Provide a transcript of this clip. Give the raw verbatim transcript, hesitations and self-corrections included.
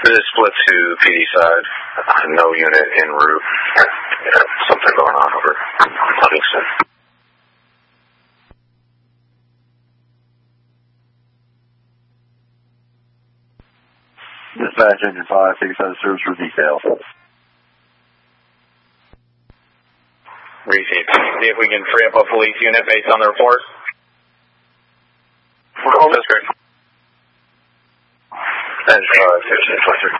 This is split to P D side. Uh, no unit en route. Yeah, something going on over Livingston. Dispatch engine five, six seven service for detail. Receive. See if we can free up a police unit based on the report. That's great. Engine five, fifteen twenty-three.